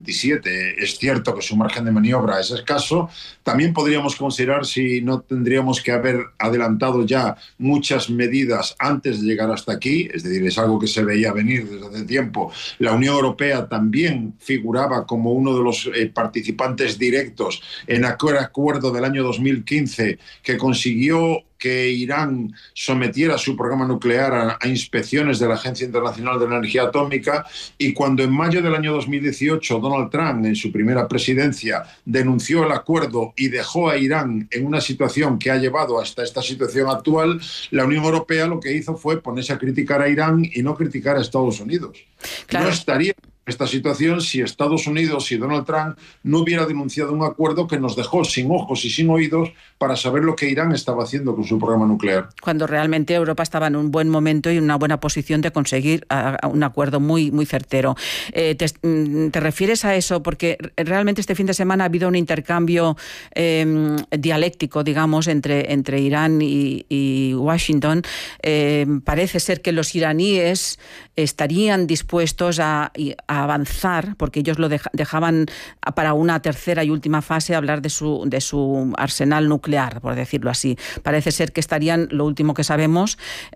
27. Es cierto que su margen de maniobra es escaso. También podríamos considerar si no tendríamos que haber adelantado ya muchas medidas antes de llegar hasta aquí, es decir, es algo que se veía venir desde hace tiempo. La Unión Europea también figuraba como uno de los participantes directos en aquel acuerdo del año 2015 que consiguió que Irán sometiera su programa nuclear a inspecciones de la Agencia Internacional de la Energía Atómica, y cuando en mayo del año 2018 Donald Trump, en su primera presidencia, denunció el acuerdo y dejó a Irán en una situación que ha llevado hasta esta situación actual, la Unión Europea lo que hizo fue ponerse a criticar a Irán y no criticar a Estados Unidos. Claro. No estaría esta situación si Estados Unidos y Donald Trump no hubiera denunciado un acuerdo que nos dejó sin ojos y sin oídos para saber lo que Irán estaba haciendo con su programa nuclear. Cuando realmente Europa estaba en un buen momento y en una buena posición de conseguir un acuerdo muy, muy certero. ¿Te refieres a eso? Porque realmente este fin de semana ha habido un intercambio dialéctico, digamos, entre Irán y Washington. Parece ser que los iraníes estarían dispuestos a avanzar, porque ellos lo dejaban para una tercera y última fase, hablar de su arsenal nuclear, por decirlo así. Parece ser que estarían, lo último que sabemos,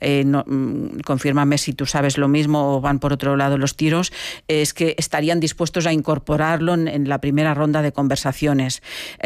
confírmame si tú sabes lo mismo o van por otro lado los tiros, es que estarían dispuestos a incorporarlo en la primera ronda de conversaciones.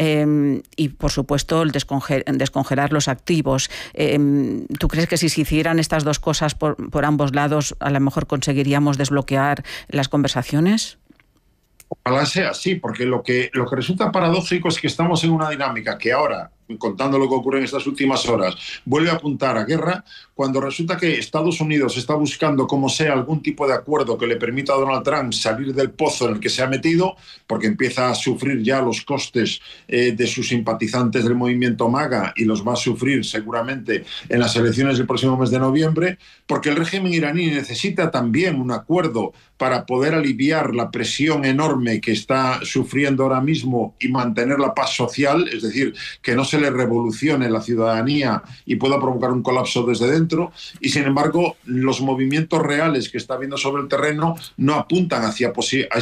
Y, por supuesto, el descongelar los activos. ¿Tú crees que si se hicieran estas dos cosas por ambos lados, a lo mejor conseguiríamos desbloquear las conversaciones? Ojalá sea así, porque lo que resulta paradójico es que estamos en una dinámica que ahora, contando lo que ocurre en estas últimas horas, vuelve a apuntar a guerra, cuando resulta que Estados Unidos está buscando como sea algún tipo de acuerdo que le permita a Donald Trump salir del pozo en el que se ha metido, porque empieza a sufrir ya los costes de sus simpatizantes del movimiento MAGA, y los va a sufrir seguramente en las elecciones del próximo mes de noviembre, porque el régimen iraní necesita también un acuerdo para poder aliviar la presión enorme que está sufriendo ahora mismo y mantener la paz social, es decir, que no se le revolucione la ciudadanía y pueda provocar un colapso desde dentro. Y sin embargo, los movimientos reales que está habiendo sobre el terreno no apuntan hacia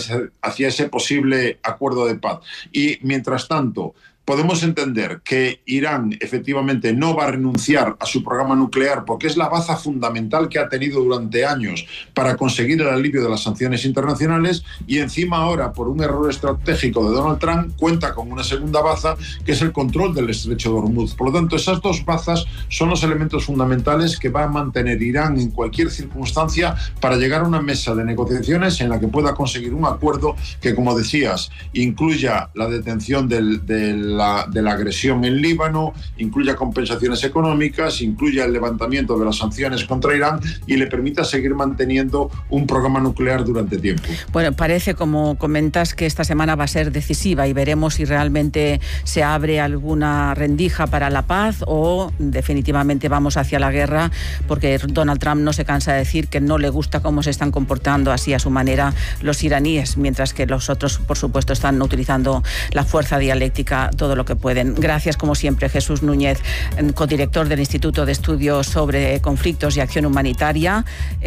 ese posible acuerdo de paz. Y mientras tanto, podemos entender que Irán efectivamente no va a renunciar a su programa nuclear porque es la baza fundamental que ha tenido durante años para conseguir el alivio de las sanciones internacionales, y encima ahora, por un error estratégico de Donald Trump, cuenta con una segunda baza que es el control del estrecho de Hormuz. Por lo tanto, esas dos bazas son los elementos fundamentales que va a mantener Irán en cualquier circunstancia para llegar a una mesa de negociaciones en la que pueda conseguir un acuerdo que, como decías, incluya la detención de la agresión en Líbano, incluya compensaciones económicas, incluya el levantamiento de las sanciones contra Irán y le permita seguir manteniendo un programa nuclear durante tiempo. Bueno, parece, como comentas, que esta semana va a ser decisiva y veremos si realmente se abre alguna rendija para la paz o definitivamente vamos hacia la guerra, porque Donald Trump no se cansa de decir que no le gusta cómo se están comportando así a su manera los iraníes, mientras que los otros, por supuesto, están utilizando la fuerza dialéctica todo lo que pueden. Gracias, como siempre, Jesús Núñez, codirector del Instituto de Estudios sobre Conflictos y Acción Humanitaria,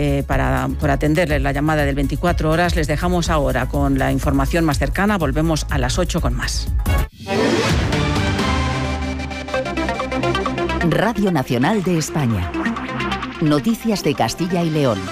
por atenderle la llamada del 24 horas. Les dejamos ahora con la información más cercana. Volvemos a las 8 con más. Radio Nacional de España. Noticias de Castilla y León.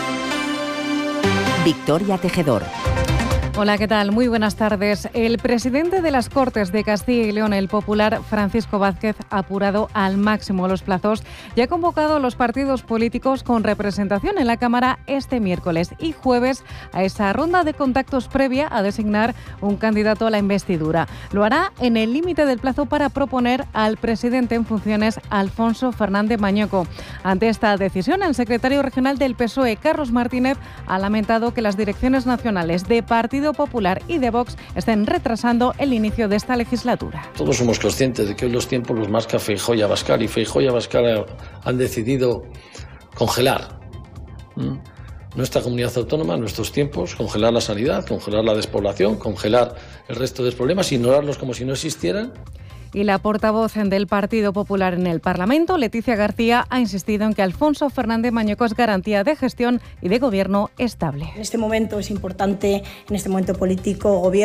Victoria Tejedor. Hola, ¿qué tal? Muy buenas tardes. El presidente de las Cortes de Castilla y León, el popular Francisco Vázquez, ha apurado al máximo los plazos y ha convocado a los partidos políticos con representación en la Cámara este miércoles y jueves a esa ronda de contactos previa a designar un candidato a la investidura. Lo hará en el límite del plazo para proponer al presidente en funciones, Alfonso Fernández Mañoco. Ante esta decisión, el secretario regional del PSOE, Carlos Martínez, ha lamentado que las direcciones nacionales de Partido Popular y de Vox estén retrasando el inicio de esta legislatura. Todos somos conscientes de que hoy los tiempos los marca Feijóo y Abascal, y Feijóo y Abascal han decidido congelar nuestra comunidad autónoma, nuestros tiempos, congelar la sanidad, congelar la despoblación, congelar el resto de los problemas, ignorarlos como si no existieran Y la portavoz del Partido Popular en el Parlamento, Leticia García, ha insistido en que Alfonso Fernández Mañueco es garantía de gestión y de gobierno estable. En este momento es importante, en este momento político, gobierno